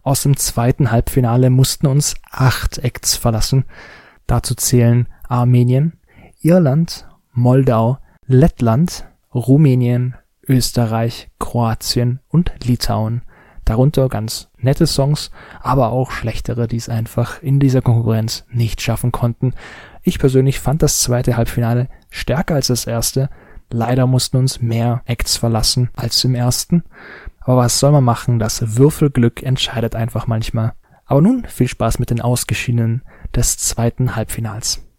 Aus dem zweiten Halbfinale mussten uns 8 Acts verlassen. Dazu zählen Armenien, Irland, Moldau, Lettland, Rumänien, Österreich, Kroatien und Litauen. Darunter ganz nette Songs, aber auch schlechtere, die es einfach in dieser Konkurrenz nicht schaffen konnten. Ich persönlich fand das zweite Halbfinale stärker als das erste. Leider mussten uns mehr Acts verlassen als im ersten. Aber was soll man machen? Das Würfelglück entscheidet einfach manchmal. Aber nun viel Spaß mit den Ausgeschiedenen des zweiten Halbfinals.